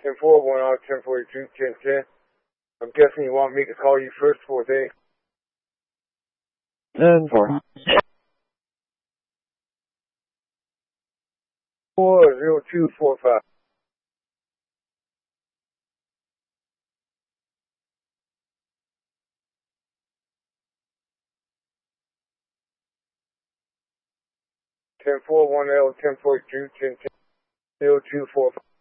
1041 out 1042, 1010. I'm guessing you want me to call you first for day. 10-4. 40245. L 1042 1010 0245.